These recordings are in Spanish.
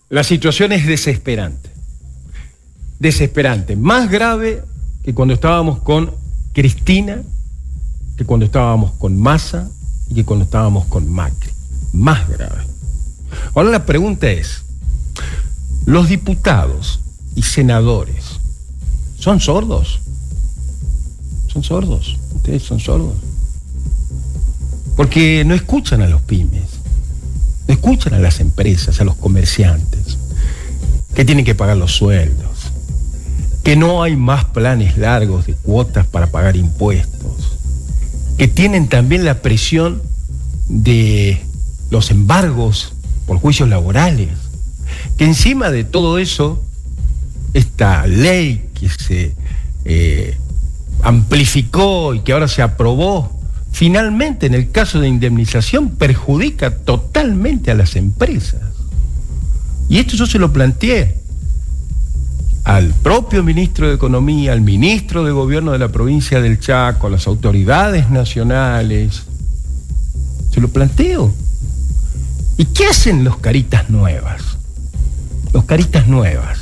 La situación es desesperante. Desesperante. Más grave que cuando estábamos con Cristina, que cuando estábamos con Massa y que cuando estábamos con Macri. Más grave. Ahora la pregunta es, ¿los diputados y senadores son sordos? ¿Son sordos? ¿Ustedes son sordos? Porque no escuchan a los pymes, no escuchan a las empresas, a los comerciantes, que tienen que pagar los sueldos, que no hay más planes largos de cuotas para pagar impuestos, que tienen también la presión de los embargos por juicios laborales, que encima de todo eso, esta ley que se amplificó y que ahora se aprobó, finalmente en el caso de indemnización perjudica totalmente a las empresas. Y esto yo se lo planteé al propio ministro de Economía, al ministro de Gobierno de la provincia del Chaco, a las autoridades nacionales. Se lo planteo. ¿Y qué hacen los caritas nuevas? Los caritas nuevas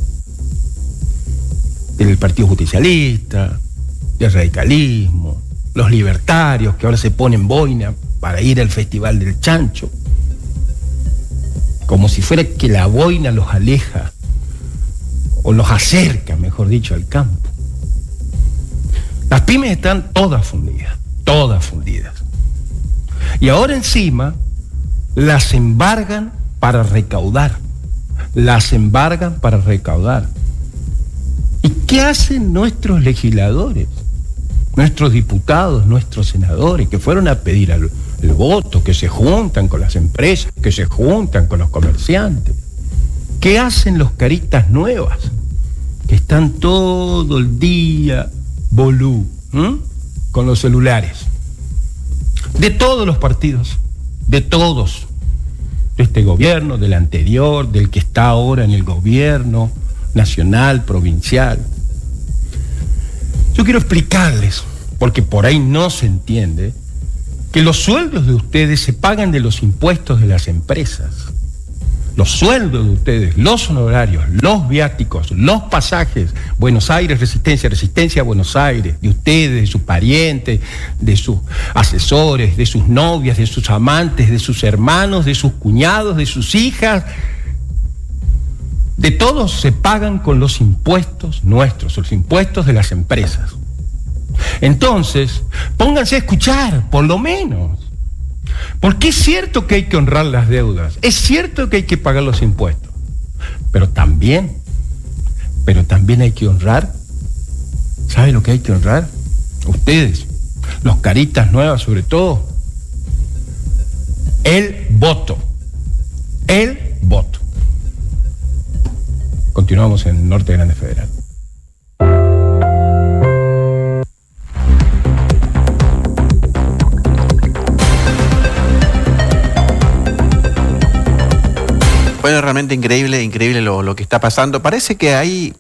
del Partido Justicialista, del radicalismo, los libertarios que ahora se ponen boina para ir al Festival del Chancho, como si fuera que la boina los aleja o los acerca, mejor dicho, al campo. Las pymes están todas fundidas, y ahora encima las embargan para recaudar, ¿Y qué hacen nuestros legisladores, nuestros diputados, nuestros senadores, que fueron a pedir el voto, que se juntan con las empresas, que se juntan con los comerciantes? ¿Qué hacen los caritas nuevas, que están todo el día con los celulares? De todos los partidos, de todos, de este gobierno, del anterior, del que está ahora en el gobierno nacional, provincial. Yo quiero explicarles, porque por ahí no se entiende, que los sueldos de ustedes se pagan de los impuestos de las empresas. Los sueldos de ustedes, los honorarios, los viáticos, los pasajes, Buenos Aires, Resistencia, Resistencia, Buenos Aires, de ustedes, de sus parientes, de sus asesores, de sus novias, de sus amantes, de sus hermanos, de sus cuñados, de sus hijas, de todos se pagan con los impuestos nuestros, los impuestos de las empresas. Entonces, pónganse a escuchar, por lo menos. Porque es cierto que hay que honrar las deudas, es cierto que hay que pagar los impuestos, pero también hay que honrar, ¿saben lo que hay que honrar? Ustedes, los caritas nuevas sobre todo, el voto. Continuamos en Norte Grande Federal. Bueno, realmente increíble lo que está pasando. Parece que hay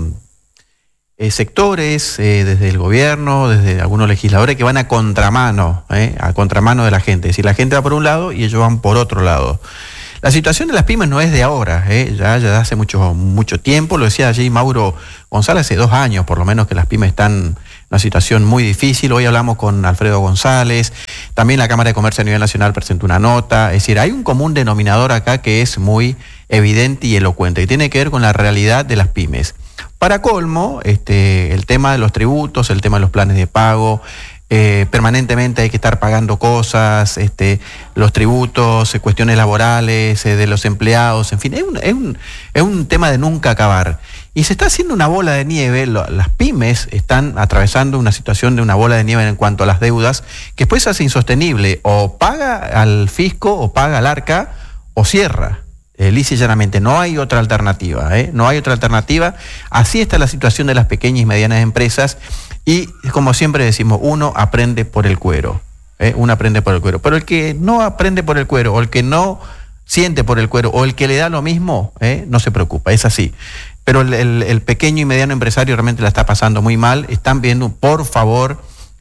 sectores desde el gobierno, desde algunos legisladores que van a contramano de la gente. Es decir, la gente va por un lado y ellos van por otro lado. La situación de las pymes no es de ahora, ya de hace mucho tiempo. Lo decía allí Mauro González, hace 2 años por lo menos que las pymes están en una situación muy difícil. Hoy hablamos con Alfredo González, también la Cámara de Comercio a nivel nacional presentó una nota. Es decir, hay un común denominador acá que es muy evidente y elocuente, que tiene que ver con la realidad de las pymes. Para colmo, el tema de los tributos, el tema de los planes de pago, permanentemente hay que estar pagando cosas, los tributos, cuestiones laborales, de los empleados, en fin, es un tema de nunca acabar. Y se está haciendo una bola de nieve, las pymes están atravesando una situación de una bola de nieve en cuanto a las deudas, que después se hace insostenible, o paga al fisco, o paga al arca, o cierra. Lisa y llanamente, no hay otra alternativa, no hay otra alternativa. Así está la situación de las pequeñas y medianas empresas y, como siempre decimos, uno aprende por el cuero, uno aprende por el cuero. Pero el que no aprende por el cuero, o el que no siente por el cuero, o el que le da lo mismo, no se preocupa, es así. Pero el pequeño y mediano empresario realmente la está pasando muy mal. Están viendo, por favor,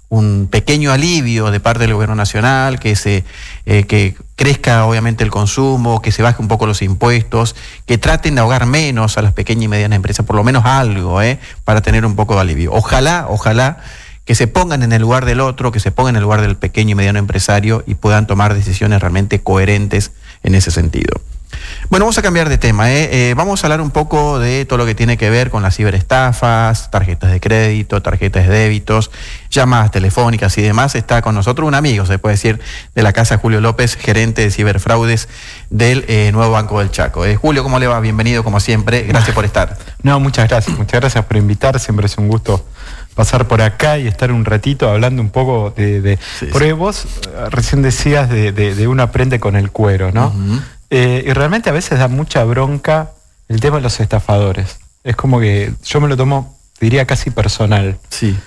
un pequeño alivio de parte del gobierno nacional, que crezca obviamente el consumo, que se baje un poco los impuestos, que traten de ahogar menos a las pequeñas y medianas empresas, por lo menos algo, para tener un poco de alivio. Ojalá que se pongan en el lugar del otro, que se pongan en el lugar del pequeño y mediano empresario y puedan tomar decisiones realmente coherentes en ese sentido. Bueno, vamos a cambiar de tema. Vamos a hablar un poco de todo lo que tiene que ver con las ciberestafas, tarjetas de crédito, tarjetas de débitos, llamadas telefónicas y demás. Está con nosotros un amigo, se puede decir, de la casa, Julio López, gerente de ciberfraudes del Nuevo Banco del Chaco. Julio, ¿cómo le va? Bienvenido como siempre. Gracias por estar. No, muchas gracias por invitar. Siempre es un gusto pasar por acá y estar un ratito hablando un poco porque vos recién decías de uno aprende con el cuero, ¿no? Uh-huh. Y realmente a veces da mucha bronca el tema de los estafadores. Es como que yo me lo tomo, diría, casi personal. Sí.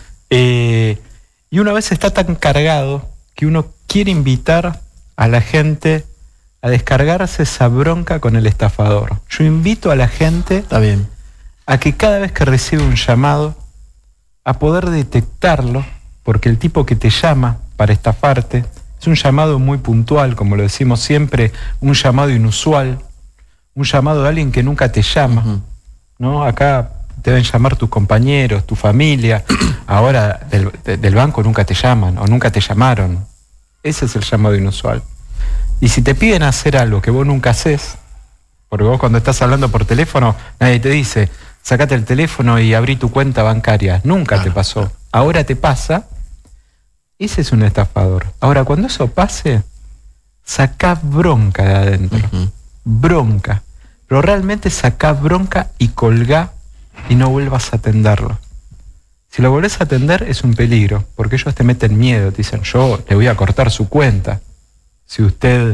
Y uno a veces está tan cargado que uno quiere invitar a la gente a descargarse esa bronca con el estafador. Yo invito a la gente Está bien. a que cada vez que recibe un llamado, a poder detectarlo, porque el tipo que te llama para estafarte es un llamado muy puntual, como lo decimos siempre, un llamado inusual, un llamado de alguien que nunca te llama, uh-huh. ¿no? Acá te deben llamar tus compañeros, tu familia, ahora del banco nunca te llaman o nunca te llamaron. Ese es el llamado inusual. Y si te piden hacer algo que vos nunca haces, porque vos cuando estás hablando por teléfono, nadie te dice, sacate el teléfono y abrí tu cuenta bancaria. Nunca te pasó. Ahora te pasa. Ese es un estafador. Ahora, cuando eso pase, sacá bronca de adentro. Uh-huh. Bronca. Pero realmente sacá bronca y colgá y no vuelvas a atenderlo. Si lo volvés a atender es un peligro, porque ellos te meten miedo. Te dicen, yo le voy a cortar su cuenta si usted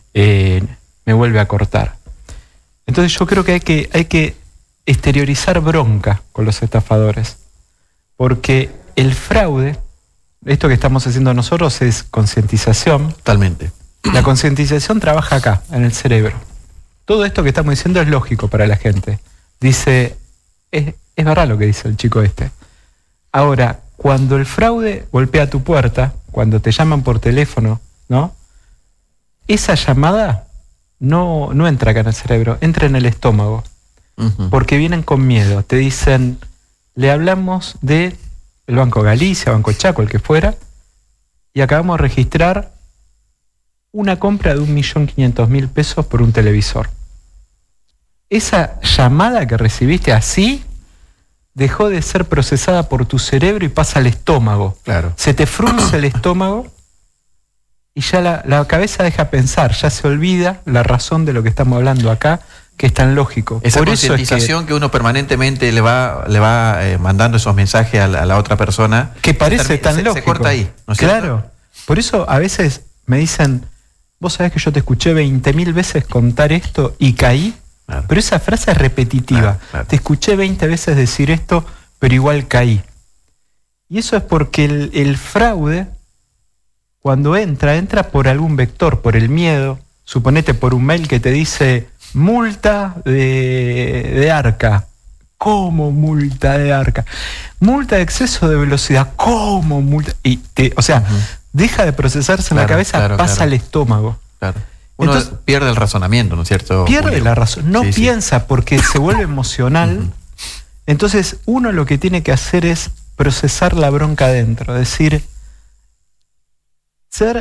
me vuelve a cortar. Entonces yo creo que hay que exteriorizar bronca con los estafadores, porque el fraude, esto que estamos haciendo nosotros es concientización. Totalmente. La concientización trabaja acá, en el cerebro. Todo esto que estamos diciendo es lógico para la gente. Dice, es verdad lo que dice el chico este. Ahora, cuando el fraude golpea tu puerta, cuando te llaman por teléfono, ¿no? Esa llamada no entra acá en el cerebro, entra en el estómago. Uh-huh. Porque vienen con miedo. Te dicen, le hablamos de el Banco Galicia, Banco Chaco, el que fuera, y acabamos de registrar una compra de 1.500.000 pesos por un televisor. Esa llamada que recibiste así dejó de ser procesada por tu cerebro y pasa al estómago. Claro. Se te frunce el estómago y ya la cabeza deja pensar, ya se olvida la razón de lo que estamos hablando acá, que es tan lógico. Esa por concientización es que uno permanentemente le va mandando esos mensajes a la otra persona. Que parece tan lógico. Se corta ahí, ¿no es claro. cierto? Por eso a veces me dicen, vos sabés que yo te escuché 20.000 veces contar esto y caí. Claro. Pero esa frase es repetitiva. Claro. Te escuché 20 veces decir esto, pero igual caí. Y eso es porque el fraude, cuando entra por algún vector, por el miedo. Suponete por un mail que te dice multa de Arca. ¿Cómo multa de Arca? Multa de exceso de velocidad. ¿Cómo multa? Y deja de procesarse en la cabeza, pasa al estómago. Claro. Uno entonces, pierde el razonamiento, ¿no es cierto? Pierde Julio? La razón. No piensa porque se vuelve emocional. Uh-huh. Entonces, uno lo que tiene que hacer es procesar la bronca adentro. Es decir,